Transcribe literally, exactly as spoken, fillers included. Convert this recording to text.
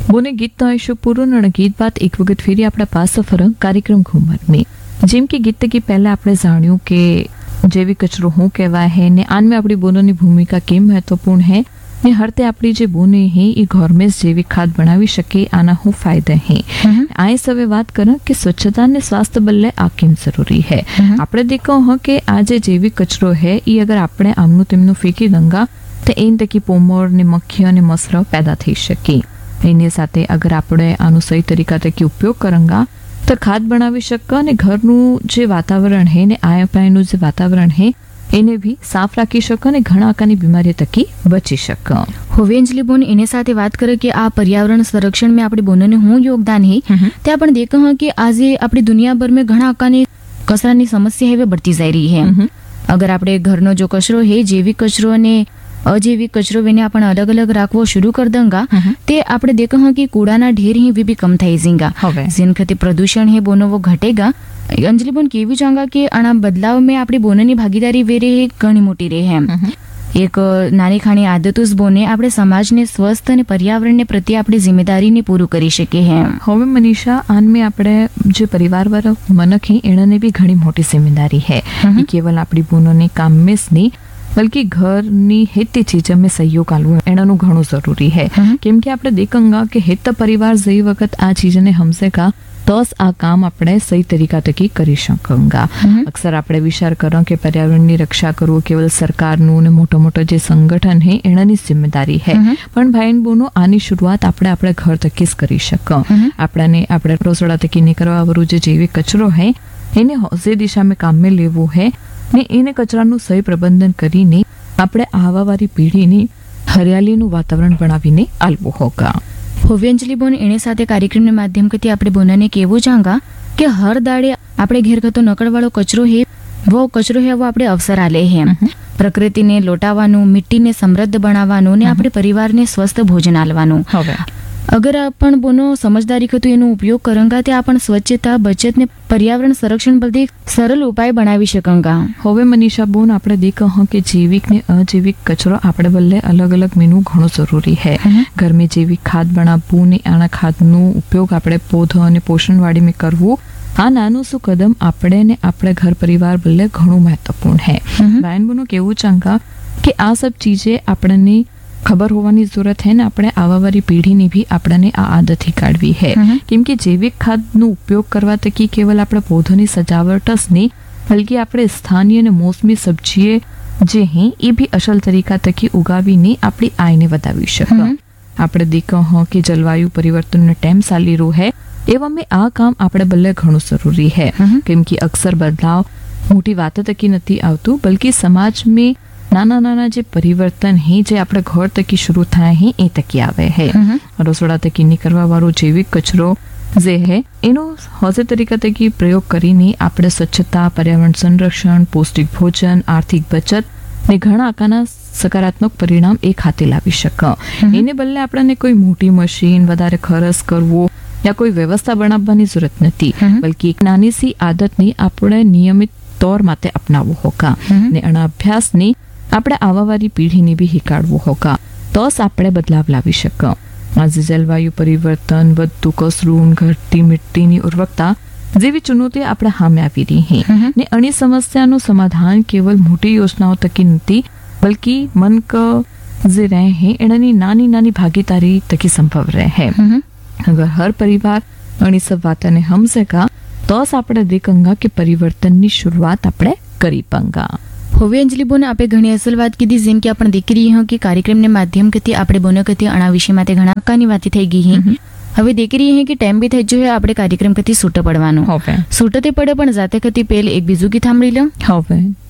બોને ગીત તો આવીશું પૂરું અને ગીત બાદ એક વખત ફેરી આપણા પાસ ફરક કાર્યક્રમ ઘુમરની જેમ કે ગીત તકી પહેલા આપણે જાણ્યું કે જૈવિક કચરો શું કહેવાય है ને આનમે આપણી બોનોની ભૂમિકા કેમ મહત્વપૂर्ण है ને હરતે આપણી જે બોને હે એ ઘર में जैविक खाद बनावी શકે આના શું ફાયદા હે આ સવે વાત કર કે સ્વચ્છતા ને સ્વાસ્થ્ય બલ્લે આ કેમ જરૂરી है આપણે દેખો હ કે આ જે જૈવિક કચરો है એ અગર આપણે આમનું તેમનું ફેંકી દંગા તો એન તકી પોમર ને મક્ખી અને મસરા પેદા થઈ શકે એની સાથે અગર આપણે આનો સહી તરીકા તકી ઉપયોગ કરંગા તો ખાદ બનાવી શકે અને ઘરનું જે વાતાવરણ હે ને આયા પાયનું જે વાતાવરણ હે એને ભી સાફ રાખી શકે અને ઘણા આકારની બીમારી તકી બચી શકે હવે અંજલિ બોન એને સાથે વાત કરે કે આ પર્યાવરણ સંરક્ષણ में આપણી બોનને હું યોગદાન હે તે આપણે દેખો હ કે આજે આપણી દુનિયાભર में ઘણા આકારની કચરાની સમસ્યા હવે बढ़ती जा रही है अगर આપણે ઘરનો जो કચરો હે જૈવિક કચરો અને अजैविक कचरो वेने अपन अलग अलग राखवो शुरू कर देंगा ते आपने देखा हाँ कि कूड़ा ना ढेर ही भी, भी कम थाई जाएगा जिन खते प्रदूषण है बोनो वो घटेगा। अंजलि बोन केवी चाहूंगा कि आना बदलाव में आपणी बोननी भागीदारी वेरे घणी मोटी रहे है। एक नानी खानी आदतों बोने આપણે સમાજને સ્વસ્થ અને પર્યાવરણને પ્રત્યે આપણી જિમ્મેદારીને પૂરું કરી શકે હે। હવે મનીષા આનમે આપણે જે પરિવારવાળા મનક હે એણે भी ઘણી મોટી જિમ્મેદારી है कि केवल આપણી બોનોને કામ में नहीं बल्कि घरनी हेती चीज में सहयोग आलू एनानु घणो जरूरी है केम के आपणे देखंगा कि हेत परिवार जई वक्त आ चीज ने हमसे का तोस आ काम આપણે સહી તરીકા તકી કરી શકંગા। અક્સર આપણે વિચાર કરો કે પર્યાવરણની રક્ષા કરવું કેવલ સરકારનું ને મોટો મોટો જે સંગઠન હે એનાની જિમ્મેદારી હે પણ ભાઈ બોનો આની શરૂઆત આપણે આપણે ઘર તકી જ કરી શકો। આપણને આપણે રસોડા તકી નીકળવા વાળું જે જૈવિક કચરો હે એને જે દિશા में काम में લેવું હે ને એને કચરાનું સહી પ્રબંધન કરીને આપણે આવાવાળી પેઢીને હરિયાળીનું વાતાવરણ બનાવીને આલવું હોગા। હવે અંજલિ બોન એને સાથે કાર્યક્રમના માધ્યમથી આપણે બોનાને કહેવું ચાહંગા કે હર દાડે આપણે ઘેર કરતો નકળવાળો કચરો હે वो કચરો હે वो આપણે અવસર આલે હે પ્રકૃતિને લોટાવાનું મિટ્ટીને સમૃદ્ધ બનાવવાનું ને આપણે પરિવારને સ્વસ્થ ભોજન આલવાનું। હવે अगर अपन बोनो समझदारी का तो एनो उपयोग करंगा ते अपन स्वच्छता बचत ने पर्यावरण संरक्षण बदे सरल उपाय बनावी शकंगा। હવે મનીષા બોન આપણે દેખ હ કે जैविक ने अजैविक कचरो આપણે બલ્લે અલગ અલગ મેનુ ઘણો જરૂરી है। घर में जैविक खाद बनावવું ને આના ખાદનો ઉપયોગ આપણે પૌધો અને પોષણવાળી में કરવું આ નાનું શું કદમ આપણે ને આપણે ઘર પરિવાર બલ્લે ઘણું મહત્વપૂર્ણ है। બહેન બોનો કેવું ચાંગા કે આ सब चीजें આપણને खबर होवानी जरूरत है ने આપણે આવાવાળી પેઢીને भी આપણને આ આદત ही કાઢવી है કેમ કે જૈવિક ખાદનો ઉપયોગ કરવા તકી કેવલ આપણા પૌધોની સજાવટ જ નહીં બल्कि આપણે સ્થાનિય અને મોસમી સબ્જીએ જે હે એ भी અસલ તરીકા તકી ઉગાવીને આપણી આયને વધાવી શકે। આપણે દેખો હ કે જલવાયુ પરિવર્તનનો ટાઈમ ચાલી રહ્યો है એવા में આ કામ આપણે બલ્લે ઘણું જરૂરી है કેમ કે અક્સર બદલાવ મોટી વાતો તકી નથી આવતું બल्कि समाज में नाना नाना जे परिवर्तन है जे आपणे घर तकी शुरू थाय है ए तकी आवे है। रसोड़ा तकी निकलवा वाळो जैविक कचरो जे है एनो होजे तरीका तकी प्रयोग करीने आपणे स्वच्छता पर्यावरण संरक्षण पौष्टिक भोजन आर्थिक बचत ने घणा आकाना सकारात्मक परिणाम एक हाथे लावी शके। एने बदले आपणे कोई मोटी मशीन वधारे खर्च करवो या कोई व्यवस्था बनावવાની जरूरत નથી बल्कि एक नानी सी आदतनी આપણે નિયમિત तौर माटे अपनावो होगा ने अना अभ्यासनी આપણે આવાવાળી પેઢીને બી હિકાડવું હોગા તો જ આપણે બદલાવ લાવી શકે। આજે જલવાયુ પરિવર્તન વધતું કચરું ઘટતી મિટ્ટીની ઉર્વરતા જેવી ચુનૌતી આપણે સામે આવી રહી છે ને અણી સમસ્યાનું સમાધાન કેવલ મોટી યોજનાઓ તકી નથી બल्कि मन क જે રહે है એની નાની નાની ભાગીદારી તકી સંભવ રહે है। अगर हर परिवार અણી सब વાતને સમજેગા તો જ આપણે દેખંગા કે પરિવર્તનની શરૂઆત આપણે કરી પાંગા। હવે અંજલિ બોને આપણે ઘણી અસલ વાત કીધી જેમ કે આપણે દેખી રહી હા કે કાર્યક્રમને માધ્યમથી આપણે બોને કથી અણા વિષય માટે ઘણા કાની વાતી થઈ ગઈ હે। હવે દેખી રહી હે કે ટાઈમ બી થઈ જો હે આપણે કાર્યક્રમ કથી છૂટ પડવાનું હવે છૂટતે પડે પણ જાતે કથી પહેલે એક બીજું ગીત સાંભળી લો। હવે